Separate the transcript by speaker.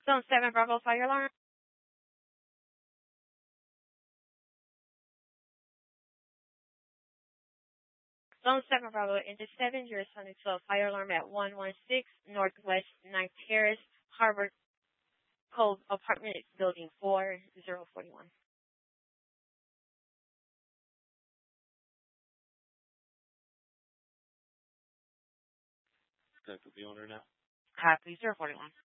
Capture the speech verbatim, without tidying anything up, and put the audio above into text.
Speaker 1: Zone seven Bravo fire alarm. Zone seven Bravo into seven, you're assigned to a fire alarm at one one six Northwest ninth Terrace, Harbor Cove Apartment Building four zero four one.
Speaker 2: Contact with the owner now.
Speaker 1: Copy, zero four one.